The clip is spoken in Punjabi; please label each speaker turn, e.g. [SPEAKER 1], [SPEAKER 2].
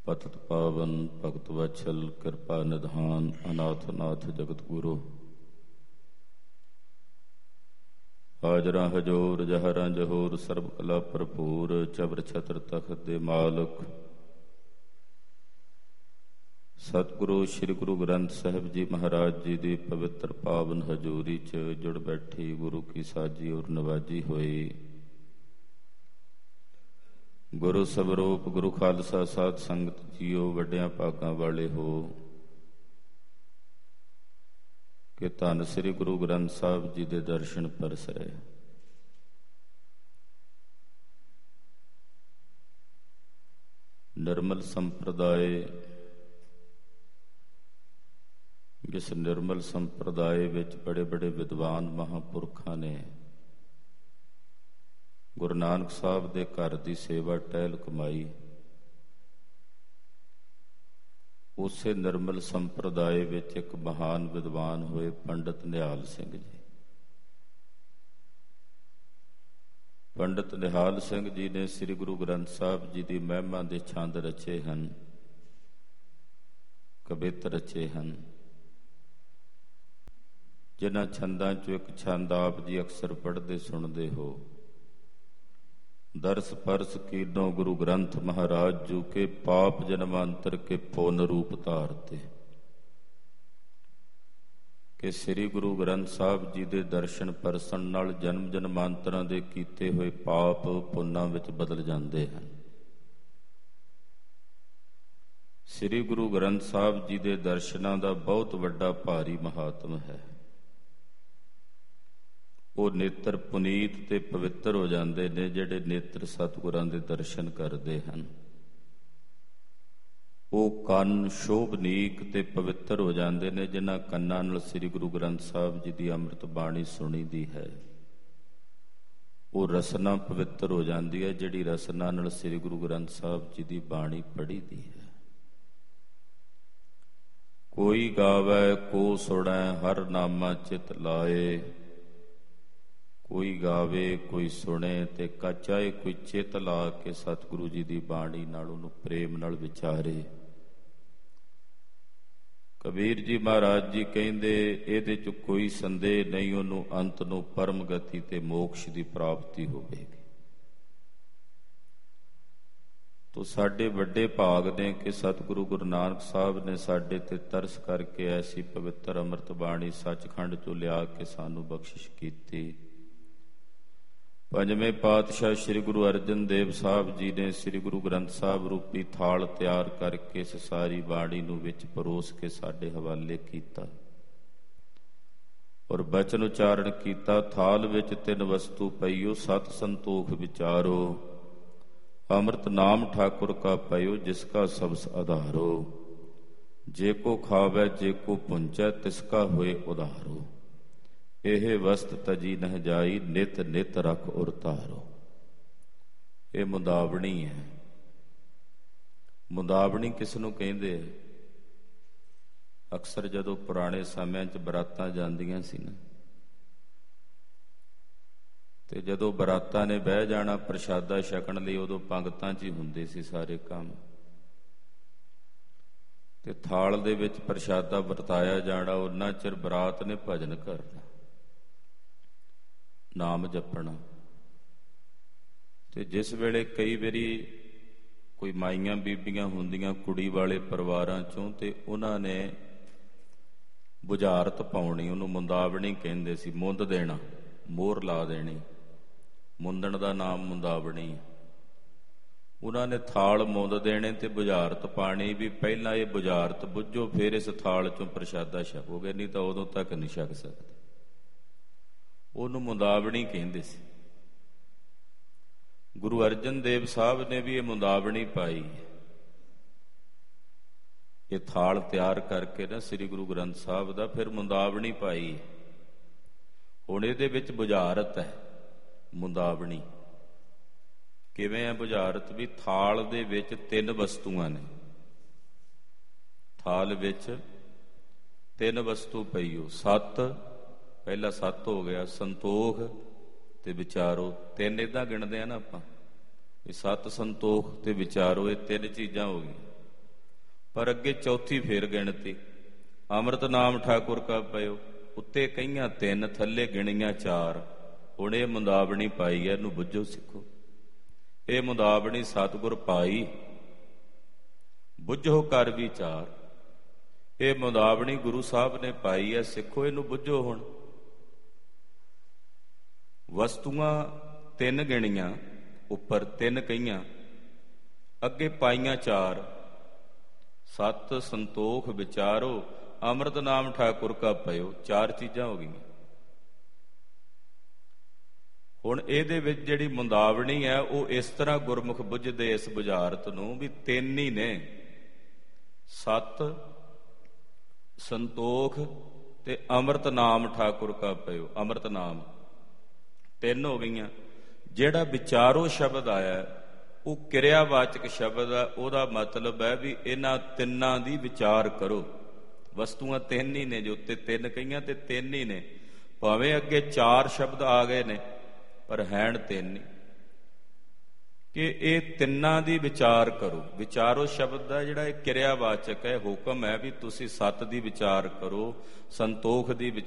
[SPEAKER 1] ਪਤਿਤ ਪਾਵਨ ਭਗਤ ਵਛਲ ਕਿਰਪਾ ਨਿਧਾਨ ਅਨਾਥ ਨਾਥ ਜਗਤ ਗੁਰੂ। ਹਾਜ਼ਰਾਂ ਹਜੂਰ ਜਹਰਾਂ ਜਹੂਰ ਸਰਬ ਕਲਾ ਭਰਪੂਰ ਚਬਰ ਛਤਰ ਤਖਤ ਦੇ ਮਾਲਕ ਸਤਿਗੁਰੂ ਸ੍ਰੀ ਗੁਰੂ ਗ੍ਰੰਥ ਸਾਹਿਬ ਜੀ ਮਹਾਰਾਜ ਜੀ ਦੀ ਪਵਿੱਤਰ ਪਾਵਨ ਹਜ਼ੂਰੀ 'ਚ ਜੁੜ ਬੈਠੀ ਗੁਰੂ ਕੀ ਸਾਜੀ ਔਰ ਨਵਾਜੀ ਹੋਈ ਗੁਰੂ ਸਵਰੂਪ ਗੁਰੂ ਖਾਲਸਾ ਸਾਧ ਸੰਗਤ ਜੀਓ, ਵੱਡਿਆਂ ਭਾਗਾਂ ਵਾਲੇ ਹੋ ਕਿ ਧੰਨ ਸ੍ਰੀ ਗੁਰੂ ਗ੍ਰੰਥ ਸਾਹਿਬ ਜੀ ਦੇ ਦਰਸ਼ਨ ਪਰਸਰੇ। ਨਿਰਮਲ ਸੰਪਰਦਾਏ, ਜਿਸ ਨਿਰਮਲ ਸੰਪਰਦਾਏ ਵਿੱਚ ਬੜੇ ਬੜੇ ਵਿਦਵਾਨ ਮਹਾਂਪੁਰਖਾਂ ਨੇ ਗੁਰੂ ਨਾਨਕ ਸਾਹਿਬ ਦੇ ਘਰ ਦੀ ਸੇਵਾ ਟਹਿਲ ਕਮਾਈ, ਉਸੇ ਨਿਰਮਲ ਸੰਪਰਦਾਏ ਵਿੱਚ ਇੱਕ ਮਹਾਨ ਵਿਦਵਾਨ ਹੋਏ ਪੰਡਿਤ ਨਿਹਾਲ ਸਿੰਘ ਜੀ। ਪੰਡਿਤ ਨਿਹਾਲ ਸਿੰਘ ਜੀ ਨੇ ਸ੍ਰੀ ਗੁਰੂ ਗ੍ਰੰਥ ਸਾਹਿਬ ਜੀ ਦੀ ਮਹਿਮਾ ਦੇ ਛੰਦ ਰਚੇ ਹਨ, ਕਵਿਤ ਰਚੇ ਹਨ, ਜਿਨ੍ਹਾਂ ਛੰਦਾਂ 'ਚੋਂ ਇੱਕ ਛੰਦ ਆਪ ਜੀ ਅਕਸਰ ਪੜ੍ਹਦੇ ਸੁਣਦੇ ਹੋ। ਦਰਸ ਪਰਸ ਕੀਨੋ ਗੁਰੂ ਗ੍ਰੰਥ ਮਹਾਰਾਜ ਜੂ ਕੇ ਪਾਪ ਜਨਮਾਂਤਰ ਕੇ ਪੁੰਨ ਰੂਪ ਧਾਰਤੇ। ਕਿ ਸ੍ਰੀ ਗੁਰੂ ਗ੍ਰੰਥ ਸਾਹਿਬ ਜੀ ਦੇ ਦਰਸ਼ਨ ਪਰਸਣ ਨਾਲ ਜਨਮ ਜਨਮਾਂਤਰਾਂ ਦੇ ਕੀਤੇ ਹੋਏ ਪਾਪ ਪੁੰਨਾਂ ਵਿੱਚ ਬਦਲ ਜਾਂਦੇ ਹਨ। ਸ੍ਰੀ ਗੁਰੂ ਗ੍ਰੰਥ ਸਾਹਿਬ ਜੀ ਦੇ ਦਰਸ਼ਨਾਂ ਦਾ ਬਹੁਤ ਵੱਡਾ ਭਾਰੀ ਮਹਾਤਮ ਹੈ। ਉਹ ਨੇਤਰ ਪੁਨੀਤ ਤੇ ਪਵਿੱਤਰ ਹੋ ਜਾਂਦੇ ਨੇ ਜਿਹੜੇ ਨੇਤਰ ਸਤਿਗੁਰਾਂ ਦੇ ਦਰਸ਼ਨ ਕਰਦੇ ਹਨ। ਉਹ ਕੰਨ ਸ਼ੋਭਨੀਕ ਤੇ ਪਵਿੱਤਰ ਹੋ ਜਾਂਦੇ ਨੇ ਜਿਨ੍ਹਾਂ ਕੰਨਾਂ ਨਾਲ ਸ੍ਰੀ ਗੁਰੂ ਗ੍ਰੰਥ ਸਾਹਿਬ ਜੀ ਦੀ ਅੰਮ੍ਰਿਤ ਬਾਣੀ ਸੁਣੀ ਦੀ ਹੈ। ਉਹ ਰਸਨਾ ਪਵਿੱਤਰ ਹੋ ਜਾਂਦੀ ਹੈ ਜਿਹੜੀ ਰਸਨਾ ਨਾਲ ਸ੍ਰੀ ਗੁਰੂ ਗ੍ਰੰਥ ਸਾਹਿਬ ਜੀ ਦੀ ਬਾਣੀ ਪੜ੍ਹੀ ਦੀ ਹੈ। ਕੋਈ ਗਾਵੈ ਕੋ ਸੁਣੈ ਹਰ ਨਾਮਾ ਚਿਤ ਲਾਏ। ਕੋਈ ਗਾਵੇ ਕੋਈ ਸੁਣੇ ਤੇ ਚਾਹੇ ਕੋਈ ਚਿੱਤ ਲਾ ਕੇ ਸਤਿਗੁਰੂ ਜੀ ਦੀ ਬਾਣੀ ਨਾਲ ਉਹਨੂੰ ਪ੍ਰੇਮ ਨਾਲ ਵਿਚਾਰੇ। ਕਬੀਰ ਜੀ ਮਹਾਰਾਜ ਜੀ ਕਹਿੰਦੇ ਇਹਦੇ 'ਚ ਕੋਈ ਸੰਦੇਹ ਨਹੀਂ, ਉਹਨੂੰ ਅੰਤ ਨੂੰ ਪਰਮ ਗਤੀ ਤੇ ਮੋਕਸ਼ ਦੀ ਪ੍ਰਾਪਤੀ ਹੋਵੇਗੀ। ਤੋ ਸਾਡੇ ਵੱਡੇ ਭਾਗ ਨੇ ਕਿ ਸਤਿਗੁਰੂ ਗੁਰੂ ਨਾਨਕ ਸਾਹਿਬ ਨੇ ਸਾਡੇ ਤੇ ਤਰਸ ਕਰਕੇ ਐਸੀ ਪਵਿੱਤਰ ਅੰਮ੍ਰਿਤ ਬਾਣੀ ਸੱਚਖੰਡ 'ਚੋਂ ਲਿਆ ਕੇ ਸਾਨੂੰ ਬਖਸ਼ਿਸ਼ ਕੀਤੀ। ਪੰਜਵੇਂ ਪਾਤਸ਼ਾਹ ਸ੍ਰੀ ਗੁਰੂ ਅਰਜਨ ਦੇਵ ਸਾਹਿਬ ਜੀ ਨੇ ਸ੍ਰੀ ਗੁਰੂ ਗ੍ਰੰਥ ਸਾਹਿਬ ਰੂਪੀ ਥਾਲ ਤਿਆਰ ਕਰਕੇ ਇਸ ਸਾਰੀ ਬਾਣੀ ਨੂੰ ਵਿੱਚ ਪਰੋਸ ਕੇ ਸਾਡੇ ਹਵਾਲੇ ਕੀਤਾ ਔਰ ਬਚਨ ਉਚਾਰਨ ਕੀਤਾ। ਥਾਲ ਵਿੱਚ ਤਿੰਨ ਵਸਤੂ ਪਈਓ ਸਤ ਸੰਤੋਖ ਵਿਚਾਰੋ। ਅੰਮ੍ਰਿਤ ਨਾਮ ਠਾਕੁਰ ਕਾ ਪਇਓ ਜਿਸ ਕਾ ਸਬਸ ਆਧਾਰੋ। ਜੇ ਕੋ ਖਾਵੈ ਜੇ ਕੋ ਪੁੰਚੈ ਤਿਸ ਕਾ ਹੋਏ ਉਧਾਰੋ। ਇਹ ਵਸਤ ਤਜੀ ਨਹਿ ਜਾਈ ਨਿਤ ਨਿਤ ਰਖ ਉਰ ਧਾਰੋ। ਇਹ ਮੁੰਦਾਵਣੀ ਹੈ। ਮੁੰਦਾਵਣੀ ਕਿਸ ਨੂੰ ਕਹਿੰਦੇ? ਅਕਸਰ ਜਦੋਂ ਪੁਰਾਣੇ ਸਮਿਆਂ 'ਚ ਬਰਾਤਾਂ ਜਾਂਦੀਆਂ ਸੀ ਨਾ, ਤੇ ਜਦੋਂ ਬਰਾਤਾਂ ਨੇ ਬਹਿ ਜਾਣਾ ਪ੍ਰਸ਼ਾਦਾ ਛਕਣ ਲਈ, ਉਦੋਂ ਪੰਗਤਾਂ 'ਚ ਹੀ ਹੁੰਦੇ ਸੀ ਸਾਰੇ ਕੰਮ। ਤੇ ਥਾਲ ਦੇ ਵਿੱਚ ਪ੍ਰਸ਼ਾਦਾ ਵਰਤਾਇਆ ਜਾਣਾ, ਉਹਨਾਂ ਚਿਰ ਬਰਾਤ ਨੇ ਭਜਨ ਕਰਨਾ, ਨਾਮ ਜਪਣਾ। ਤੇ ਜਿਸ ਵੇਲੇ ਕਈ ਵਾਰੀ ਕੋਈ ਮਾਈਆਂ ਬੀਬੀਆਂ ਹੁੰਦੀਆਂ ਕੁੜੀ ਵਾਲੇ ਪਰਿਵਾਰਾਂ 'ਚੋਂ, ਤੇ ਉਹਨਾਂ ਨੇ ਬੁਝਾਰਤ ਪਾਉਣੀ, ਉਹਨੂੰ ਮੁੰਦਾਵਣੀ ਕਹਿੰਦੇ ਸੀ। ਮੁੰਦ ਦੇਣਾ, ਮੋਹਰ ਲਾ ਦੇਣੀ, ਮੁੰਦਣ ਦਾ ਨਾਮ ਮੁੰਦਾਵਣੀ। ਉਹਨਾਂ ਨੇ ਥਾਲ ਮੁੰਦ ਦੇਣੇ ਤੇ ਬੁਝਾਰਤ ਪਾਣੀ ਵੀ ਪਹਿਲਾਂ ਇਹ ਬੁਝਾਰਤ ਬੁੱਝੋ ਫਿਰ ਇਸ ਥਾਲ 'ਚੋਂ ਪ੍ਰਸ਼ਾਦਾ ਛਕੋਗੇ, ਨਹੀਂ ਤਾਂ ਉਦੋਂ ਤੱਕ ਨਹੀਂ ਛਕ ਸਕਦੇ। ਉਹਨੂੰ ਮੁੰਦਾਵਣੀ ਕਹਿੰਦੇ ਸੀ। ਗੁਰੂ ਅਰਜਨ ਦੇਵ ਸਾਹਿਬ ਨੇ ਵੀ ਇਹ ਮੁੰਦਾਵਣੀ ਪਾਈ। ਇਹ ਥਾਲ ਤਿਆਰ ਕਰਕੇ ਨਾ ਸ੍ਰੀ ਗੁਰੂ ਗ੍ਰੰਥ ਸਾਹਿਬ ਦਾ ਫਿਰ ਮੁੰਦਾਵਣੀ ਪਾਈ। ਹੁਣ ਇਹਦੇ ਵਿੱਚ ਬੁਝਾਰਤ ਹੈ। ਮੁੰਦਾਵਣੀ ਕਿਵੇਂ ਹੈ? ਬੁਝਾਰਤ ਵੀ ਥਾਲ ਦੇ ਵਿੱਚ ਤਿੰਨ ਵਸਤੂਆਂ ਨੇ। ਥਾਲ ਵਿੱਚ ਤਿੰਨ ਵਸਤੂ ਪਈਓ। ਸੱਤ, ਪਹਿਲਾ ਸੱਤ ਹੋ ਗਿਆ, ਸੰਤੋਖ ਤੇ ਵਿਚਾਰੋ। ਤਿੰਨ ਏਦਾਂ ਗਿਣਦੇ ਆ ਨਾ ਆਪਾਂ, ਵੀ ਸੱਤ, ਸੰਤੋਖ ਤੇ ਵਿਚਾਰੋ, ਇਹ ਤਿੰਨ ਚੀਜ਼ਾਂ ਹੋ ਗਈਆਂ। ਪਰ ਅੱਗੇ ਚੌਥੀ ਫੇਰ ਗਿਣਤੀ, ਅੰਮ੍ਰਿਤ ਨਾਮ ਠਾਕੁਰ ਕਾ ਪਇਓ। ਉੱਤੇ ਕਹੀਆਂ 3, ਥੱਲੇ ਗਿਣੀਆਂ 4। ਹੁਣ ਇਹ ਮੁੰਦਾਵਣੀ ਪਾਈ ਹੈ, ਇਹਨੂੰ ਬੁੱਝੋ ਸਿੱਖੋ। ਇਹ ਮੁੰਦਾਵਣੀ ਸਤਿਗੁਰ ਪਾਈ, ਬੁੱਝੋ ਕਰ ਵਿਚਾਰ। ਇਹ ਮੁੰਦਾਵਣੀ ਗੁਰੂ ਸਾਹਿਬ ਨੇ ਪਾਈ ਹੈ, ਸਿੱਖੋ, ਇਹਨੂੰ ਬੁੱਝੋ। ਹੁਣ ਵਸਤੂਆਂ 3 ਗਿਣੀਆਂ, ਉੱਪਰ 3 ਕਹੀਆਂ, ਅੱਗੇ ਪਾਈਆਂ 4। ਸਤ ਸੰਤੋਖ ਵਿਚਾਰੋ, ਅੰਮ੍ਰਿਤ ਨਾਮ ਠਾਕੁਰ ਕਾ ਪਇਓ। 4 ਚੀਜ਼ਾਂ ਹੋ ਗਈਆਂ। ਹੁਣ ਇਹਦੇ ਵਿੱਚ ਜਿਹੜੀ ਮੁੰਦਾਵਣੀ ਹੈ ਉਹ ਇਸ ਤਰ੍ਹਾਂ ਗੁਰਮੁਖ ਬੁੱਝਦੇ ਇਸ ਬੁਝਾਰਤ ਨੂੰ ਵੀ 3 ਹੀ ਨੇ, ਸਤ ਸੰਤੋਖ ਤੇ ਅੰਮ੍ਰਿਤ ਨਾਮ ਠਾਕੁਰ ਕਾ ਪਇਓ। ਅੰਮ੍ਰਿਤ ਨਾਮ 3 ਹੋ ਗਈਆਂ। ਜਿਹੜਾ ਵਿਚਾਰੋ ਸ਼ਬਦ ਆਇਆ ਉਹ ਕਿਰਿਆਵਾਚਕ ਸ਼ਬਦ ਆ, ਉਹਦਾ ਮਤਲਬ ਹੈ ਵੀ ਇਹਨਾਂ 3 ਦੀ ਵਿਚਾਰ ਕਰੋ। ਵਸਤੂਆਂ 3 ਹੀ ਨੇ, ਜੋ ਉੱਤੇ 3 ਕਹੀਆਂ ਤੇ 3 ਹੀ ਨੇ, ਭਾਵੇਂ ਅੱਗੇ 4 ਸ਼ਬਦ ਆ ਗਏ ਨੇ ਪਰ ਹੈਣ 3 ਹੀ, ਕਿ ਇਹ 3 ਦੀ ਵਿਚਾਰ ਕਰੋ। ਵਿਚਾਰੋ ਸ਼ਬਦ ਦਾ ਜਿਹੜਾ ਇਹ ਕਿਰਿਆਵਾਚਕ ਹੈ, ਹੁਕਮ ਹੈ ਵੀ ਤੁਸੀਂ ਸਤ ਦੀ ਵਿਚਾਰ ਕਰੋ, ਸੰਤੋਖ ਦੀ